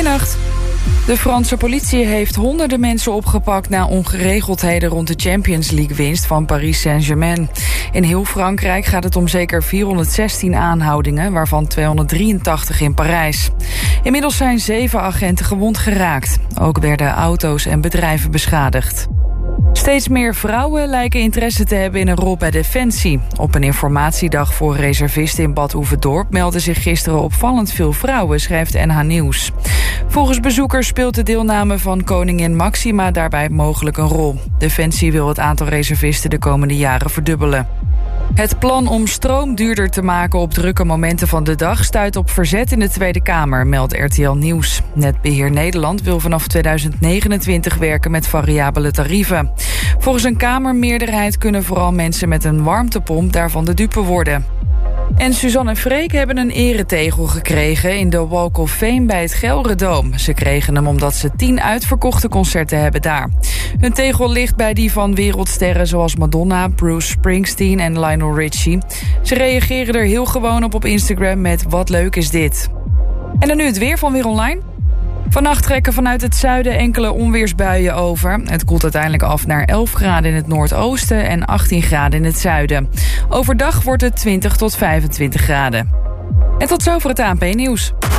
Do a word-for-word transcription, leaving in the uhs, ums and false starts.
Goedenacht. De Franse politie heeft honderden mensen opgepakt na ongeregeldheden rond de Champions League-winst van Paris Saint-Germain. In heel Frankrijk gaat het om zeker vierhonderdzestien aanhoudingen, waarvan tweehonderddrieëntachtig in Parijs. Inmiddels zijn zeven agenten gewond geraakt. Ook werden auto's en bedrijven beschadigd. Steeds meer vrouwen lijken interesse te hebben in een rol bij Defensie. Op een informatiedag voor reservisten in Bad Oeverdorp meldden zich gisteren opvallend veel vrouwen, schrijft N H Nieuws. Volgens bezoekers speelt de deelname van koningin Maxima daarbij mogelijk een rol. Defensie wil het aantal reservisten de komende jaren verdubbelen. Het plan om stroom duurder te maken op drukke momenten van de dag stuit op verzet in de Tweede Kamer, meldt R T L Nieuws. Netbeheer Nederland wil vanaf tweeduizend negenentwintig werken met variabele tarieven. Volgens een Kamermeerderheid kunnen vooral mensen met een warmtepomp daarvan de dupe worden. En Suzanne en Freek hebben een eretegel gekregen in de Walk of Fame bij het Gelredome. Ze kregen hem omdat ze tien uitverkochte concerten hebben daar. Hun tegel ligt bij die van wereldsterren zoals Madonna, Bruce Springsteen en Lionel Richie. Ze reageren er heel gewoon op op Instagram met wat leuk is dit. En dan nu het weer van Weer Online. Vannacht trekken vanuit het zuiden enkele onweersbuien over. Het koelt uiteindelijk af naar elf graden in het noordoosten en achttien graden in het zuiden. Overdag wordt het twintig tot vijfentwintig graden. En tot zover het A N P-nieuws.